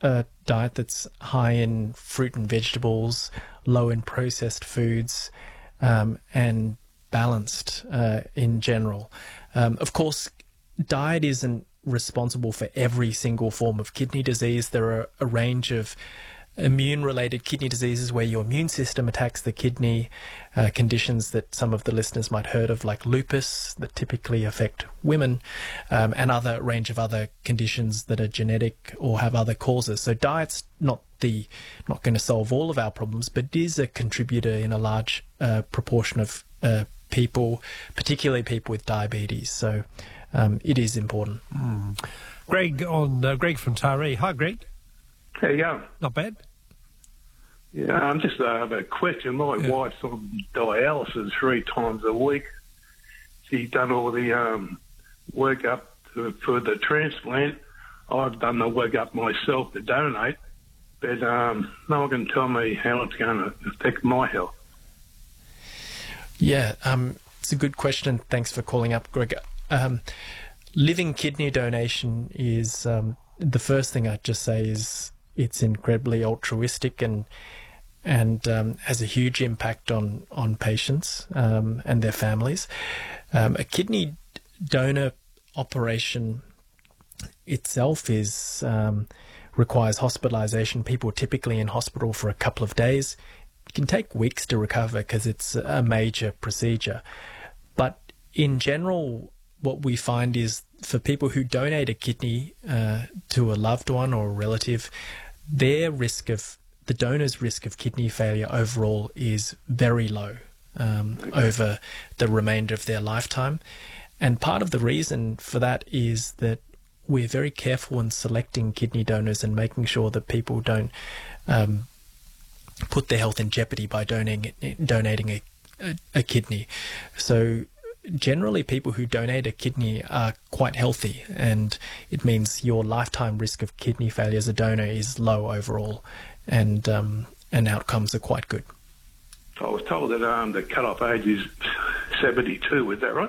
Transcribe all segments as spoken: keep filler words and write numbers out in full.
a diet that's high in fruit and vegetables, low in processed foods, um, and balanced uh, in general. Um, of course, diet isn't responsible for every single form of kidney disease. There are a range of immune-related kidney diseases where your immune system attacks the kidney, uh, conditions that some of the listeners might heard of, like lupus, that typically affect women, um, and other range of other conditions that are genetic or have other causes. So diet's not the not going to solve all of our problems, but it is a contributor in a large uh, proportion of uh, people, particularly people with diabetes. So um, it is important. Mm. Greg on uh, Greg from Taree. Hi, Greg. How you going? Not bad. Yeah, I'm just uh, have a question. My Yeah. wife's on dialysis three times a week. She's done all the um, work up to, for the transplant. I've done the work up myself to donate, but um, no one can tell me how it's going to affect my health. Yeah, um, it's a good question. Thanks for calling up, Greg. Um, living kidney donation is um, the first thing I'd just say is it's incredibly altruistic and and um, has a huge impact on on patients um, and their families. Um, a kidney donor operation itself is um, requires hospitalisation. People are typically in hospital for a couple of days. It can take weeks to recover because it's a major procedure. But in general, what we find is for people who donate a kidney uh, to a loved one or a relative, their risk of, the donor's risk of kidney failure overall is very low um, okay. over the remainder of their lifetime. And part of the reason for that is that we're very careful in selecting kidney donors and making sure that people don't um, put their health in jeopardy by donating, donating a, a, a kidney. So generally, people who donate a kidney are quite healthy, and it means your lifetime risk of kidney failure as a donor is low overall, and um, and outcomes are quite good. I was told that um, the cut-off age is seventy-two. Is that right?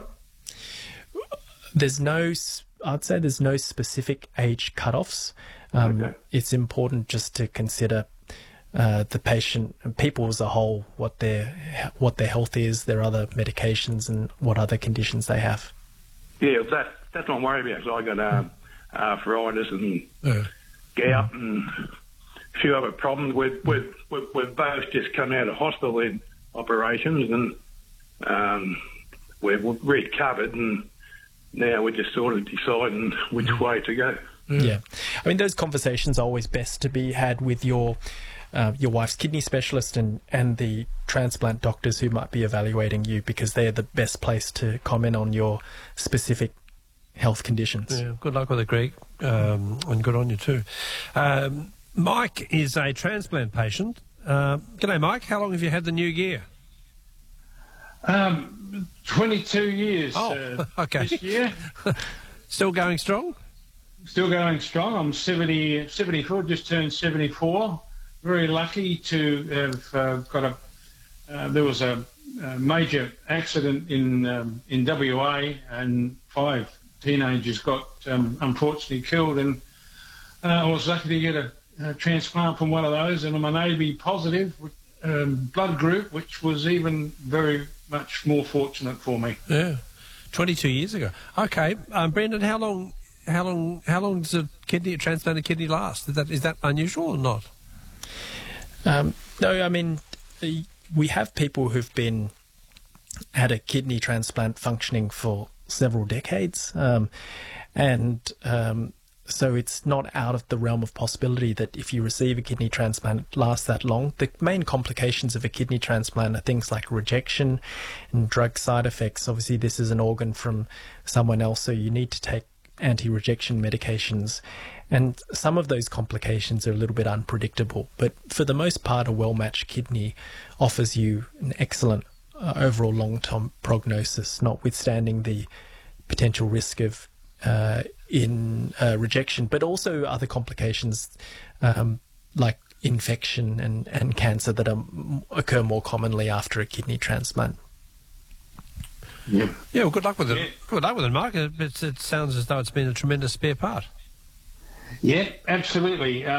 There's no, I'd say there's no specific age cut-offs. Um, okay. It's important just to consider Uh, the patient and people as a whole, what their what their health is, their other medications, and what other conditions they have. Yeah, that that's what I'm worried about. So I got um, arthritis and Yeah. gout and a few other problems. We've we've we've, we've both just come out of hospital in operations, and um, we've recovered, and now we're just sort of deciding which way to go. Yeah. yeah, I mean, those conversations are always best to be had with your. Uh, your wife's kidney specialist and, and the transplant doctors who might be evaluating you, because they're the best place to comment on your specific health conditions. Yeah, good luck with it, Greg, um, and good on you too. Um, Mike is a transplant patient. Uh, g'day, Mike. How long have you had the new gear? Um, twenty-two years. Oh, uh, okay. This year. Still going strong? Still going strong. I'm seventy, seventy-four, just turned seventy-four. Very lucky to have uh, got a. Uh, there was a, a major accident in um, in W A, and five teenagers got um, unfortunately killed, and uh, I was lucky to get a, a transplant from one of those, and I'm an A B positive um, blood group, which was even very much more fortunate for me. Yeah, twenty-two years ago. Okay, um, Brendan, how long, how long, how long does a kidney a transplanted kidney last? Is that is that unusual or not? Um, no, I mean, we have people who've been had a kidney transplant functioning for several decades, um, and um, so it's not out of the realm of possibility that if you receive a kidney transplant, it lasts that long. The main complications of a kidney transplant are things like rejection and drug side effects. Obviously, this is an organ from someone else, so you need to take anti-rejection medications. And some of those complications are a little bit unpredictable, but for the most part, a well-matched kidney offers you an excellent uh, overall long-term prognosis, notwithstanding the potential risk of uh, in uh, rejection, but also other complications um, like infection and, and cancer that are, occur more commonly after a kidney transplant. Yeah, yeah. Well, good luck with it. Yeah. Good luck with it, Mark. It, it, it sounds as though it's been a tremendous spare part. Yeah, absolutely. Uh,